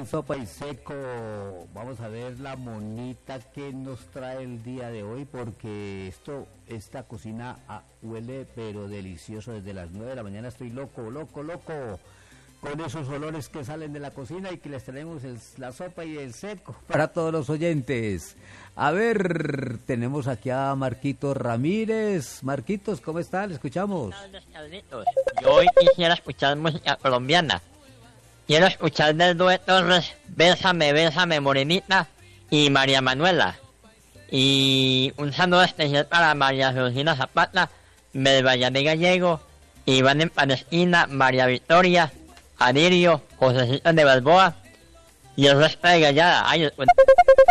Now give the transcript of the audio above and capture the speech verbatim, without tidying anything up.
en Sopa y Seco vamos a ver la monita que nos trae el día de hoy, porque esto, esta cocina ah, huele pero delicioso desde las nueve de la mañana. Estoy loco, loco, loco con esos olores que salen de la cocina y que les tenemos el, la sopa y el seco para todos los oyentes. A ver, tenemos aquí a Marquitos Ramírez. Marquitos, ¿cómo está? Le escuchamos. Yo hoy quisiera escuchar música colombiana. Quiero escuchar del dueto Bésame, Bésame, Morenita y María Manuela. Y un saludo especial para María Georgina Zapata, Melvallane Gallego, Iván en Palestina, María Victoria, Alirio, Josecito de Balboa y el resto de Gallada. Ay,